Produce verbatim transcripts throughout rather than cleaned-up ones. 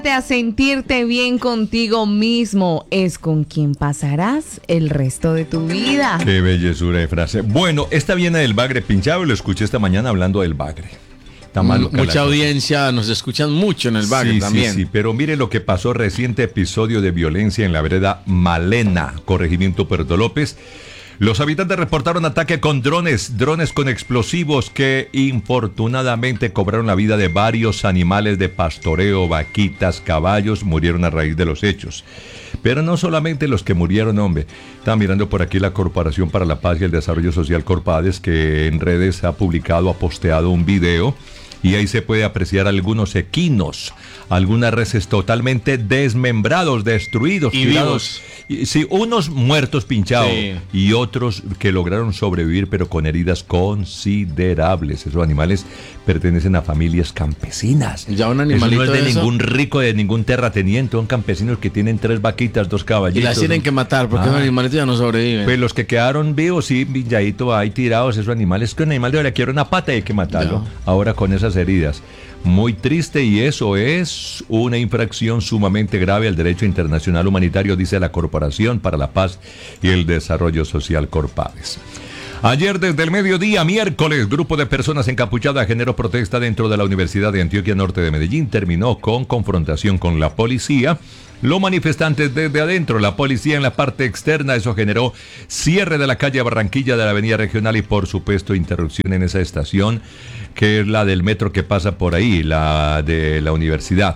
A sentirte bien contigo mismo es con quien pasarás el resto de tu vida. Qué bellezura de frase. Bueno, esta viene del bagre pinchado y lo escuché esta mañana hablando del bagre. Está mal loca Mucha audiencia, nos escuchan mucho en el bagre sí, también. Sí, sí, pero mire lo que pasó, reciente episodio de violencia en la vereda Malena, corregimiento Puerto López. Los habitantes reportaron ataque con drones, drones con explosivos que infortunadamente cobraron la vida de varios animales de pastoreo, vaquitas, caballos, murieron a raíz de los hechos. Pero no solamente los que murieron, hombre. Estaba mirando por aquí la Corporación para la Paz y el Desarrollo Social Corpades, que en redes ha publicado, ha posteado un video. Y ahí se puede apreciar algunos equinos, algunas reses totalmente desmembrados, destruidos, y tirados. Y, sí, unos muertos pinchados sí. Y otros que lograron sobrevivir pero con heridas considerables. Esos animales pertenecen a familias campesinas. Ya un animalito eso no es de eso. ningún rico, de ningún terrateniente, son campesinos que tienen tres vaquitas, dos caballitos. Y las tienen que matar porque ah. los animalitos ya no sobreviven. Pues los que quedaron vivos, sí, villadito ahí tirados, esos animales, que un animal de le quiere una pata y hay que matarlo. Ya. Ahora con esas heridas. Muy triste, y eso es una infracción sumamente grave al derecho internacional humanitario, dice la Corporación para la Paz y el Desarrollo Social Corpades. Ayer desde el mediodía, miércoles, grupo de personas encapuchadas generó protesta dentro de la Universidad de Antioquia Norte de Medellín. Terminó con confrontación con la policía. Los manifestantes desde adentro, la policía en la parte externa. Eso generó cierre de la calle Barranquilla, de la avenida regional y por supuesto interrupción en esa estación que es la del metro que pasa por ahí, la de la universidad.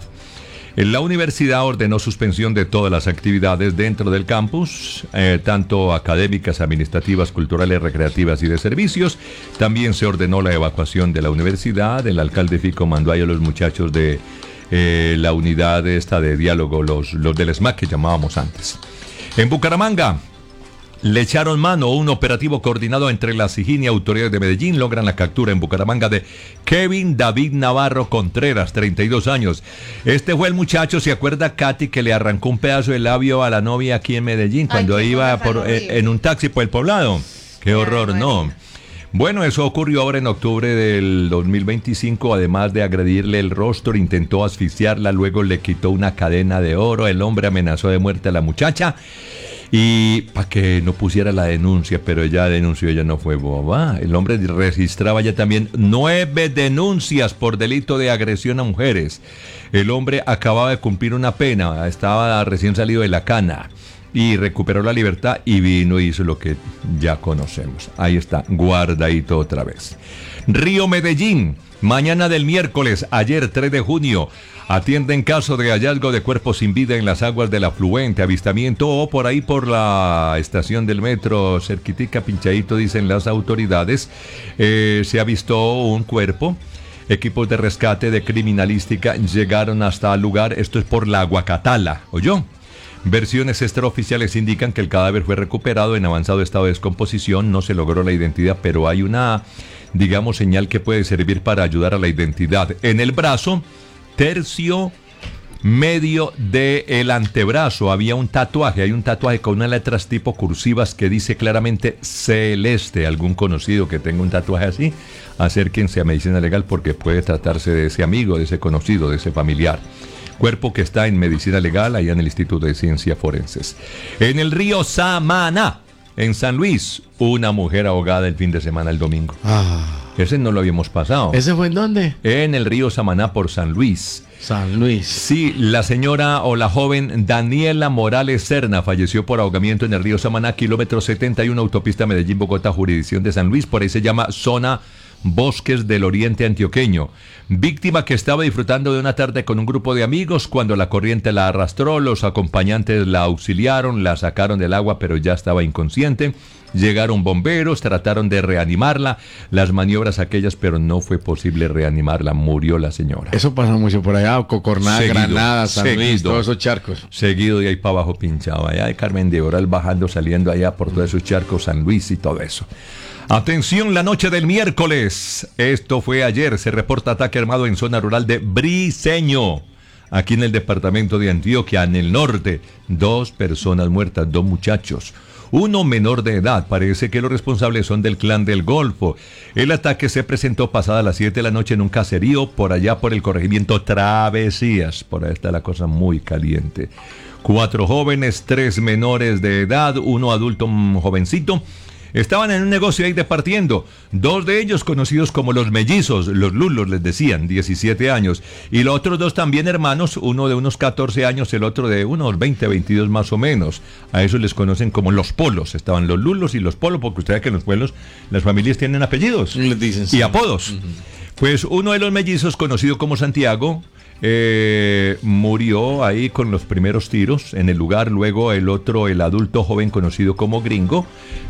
La universidad ordenó suspensión de todas las actividades dentro del campus, eh, tanto académicas, administrativas, culturales, recreativas y de servicios. También se ordenó la evacuación de la universidad. El alcalde Fico mandó ahí a los muchachos de eh, la unidad esta de diálogo, los, los del S M A C que llamábamos antes. En Bucaramanga le echaron mano. Un operativo coordinado entre la SIJIN y autoridades de Medellín logran la captura en Bucaramanga de Kevin David Navarro Contreras, treinta y dos años. Este fue el muchacho, ¿se acuerda, Katy, que le arrancó un pedazo de labio a la novia aquí en Medellín cuando Ay, iba por, eh, en un taxi por el poblado? Qué horror, ¿no? Bueno, eso ocurrió ahora en octubre del dos mil veinticinco. Además de agredirle el rostro, intentó asfixiarla, luego le quitó una cadena de oro. El hombre amenazó de muerte a la muchacha y para que no pusiera la denuncia, pero ella denunció, ella no fue boba. El hombre registraba ya también nueve denuncias por delito de agresión a mujeres. El hombre acababa de cumplir una pena, estaba recién salido de la cana y recuperó la libertad y vino y hizo lo que ya conocemos. Ahí está, guardadito otra vez. Río Medellín, mañana del miércoles, ayer tres de junio, atienden caso de hallazgo de cuerpos sin vida en las aguas del afluente, avistamiento o por ahí por la estación del metro, cerquitica, pinchadito, dicen las autoridades. Eh, se ha visto un cuerpo. Equipos de rescate de criminalística llegaron hasta el lugar. Esto es por la Guacatala, ¿oyó? Versiones extraoficiales indican que el cadáver fue recuperado en avanzado estado de descomposición. No se logró la identidad, pero hay una, digamos, señal que puede servir para ayudar a la identidad. En el brazo, tercio medio del antebrazo, había un tatuaje. Hay un tatuaje con unas letras tipo cursivas que dice claramente Celeste. ¿Algún conocido que tenga un tatuaje así? Acérquense a Medicina Legal porque puede tratarse de ese amigo, de ese conocido, de ese familiar. Cuerpo que está en Medicina Legal, allá en el Instituto de Ciencias Forenses. En el río Samaná, en San Luis, una mujer ahogada el fin de semana, el domingo. Ah. Ese no lo habíamos pasado. ¿Ese fue en dónde? En el río Samaná por San Luis. San Luis. Sí, la señora o la joven Daniela Morales Serna falleció por ahogamiento en el río Samaná, kilómetro setenta y uno, autopista Medellín-Bogotá, jurisdicción de San Luis. Por ahí se llama zona Bosques del Oriente Antioqueño. Víctima que estaba disfrutando de una tarde con un grupo de amigos cuando la corriente la arrastró. Los acompañantes la auxiliaron, la sacaron del agua, pero ya estaba inconsciente. Llegaron bomberos, trataron de reanimarla, las maniobras aquellas, pero no fue posible reanimarla, murió la señora. Eso pasa mucho por allá, Cocorná, Granada, San seguido, Luis, todos esos charcos. Seguido de ahí para abajo pinchado, allá de Carmen de Oral bajando, saliendo allá por todos esos charcos, San Luis y todo eso. Atención, la noche del miércoles, esto fue ayer, se reporta ataque armado en zona rural de Briceño, aquí en el departamento de Antioquia, en el norte. Dos personas muertas, dos muchachos. uno menor de edad. Parece que los responsables son del Clan del Golfo. El ataque se presentó pasada las siete de la noche en un caserío por allá por el corregimiento Travesías. Por ahí está la cosa muy caliente. Cuatro jóvenes, tres menores de edad, uno adulto un jovencito. Estaban en un negocio ahí departiendo. Dos de ellos conocidos como los mellizos, los lulos les decían, diecisiete años. Y los otros dos también hermanos, uno de unos catorce años, el otro de unos veinte, veintidós más o menos. A eso les conocen como los polos. Estaban los lulos y los polos, porque usted sabe que en los pueblos las familias tienen apellidos les dicen, sí. y apodos. Uh-huh. Pues uno de los mellizos, conocido como Santiago, Eh, murió ahí con los primeros tiros en el lugar. Luego el otro, el adulto joven conocido como Gringo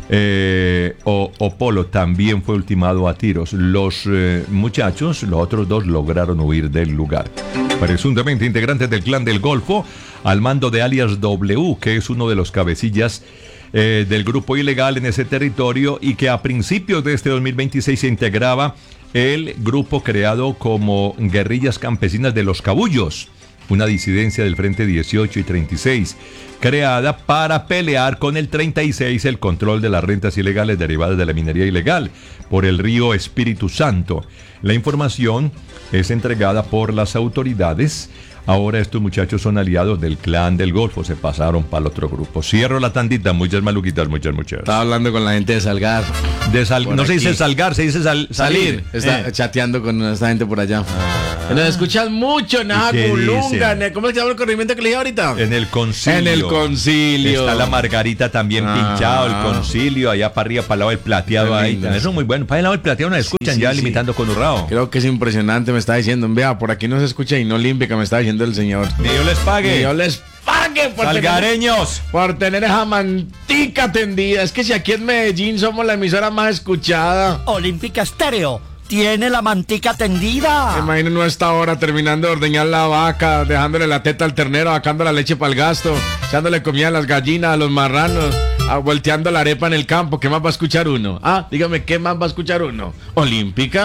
eh, o, o Polo, también fue ultimado a tiros. Los eh, muchachos, los otros dos, lograron huir del lugar. Presuntamente integrantes del Clan del Golfo, al mando de alias W, que es uno de los cabecillas eh, del grupo ilegal en ese territorio, y que a principios de este dos mil veintiséis se integraba el grupo creado como Guerrillas Campesinas de los Cabullos, una disidencia del Frente dieciocho y treinta y seis, creada para pelear con el treinta y seis el control de las rentas ilegales derivadas de la minería ilegal por el río Espíritu Santo. La información es entregada por las autoridades. Ahora estos muchachos son aliados del Clan del Golfo, se pasaron para el otro grupo. Cierro la tandita, muchas maluquitas, muchas, muchas. Estaba hablando con la gente de Salgar. De sal, no aquí. Se dice salgar, se dice sal, salir. salir. Está eh. chateando con esta gente por allá. Ah. Nos escuchan mucho, Naculunga. ¿Cómo se llama el corregimiento que le dije ahorita? En el concilio. En el concilio. Está la Margarita también ah. pinchado, el concilio, allá para arriba, para el lado del plateado. Ahí. Eso es muy bueno. Para el lado del plateado nos escuchan sí, sí, ya sí. limitando con Urrao. Creo que es impresionante, me está diciendo. Vea, por aquí no se escucha y no limpia, que me está diciendo el señor. Que Dios les pague. Que Dios les pague por Salgareños. Tener, por tener esa mantica tendida. Es que si aquí en Medellín somos la emisora más escuchada. Olímpica Estéreo tiene la mantica tendida. Imaginen a esta hora terminando de ordeñar la vaca, dejándole la teta al ternero, sacando la leche para el gasto, echándole comida a las gallinas, a los marranos, a, volteando la arepa en el campo. ¿Qué más va a escuchar uno? Ah, dígame, ¿qué más va a escuchar uno? Olímpica.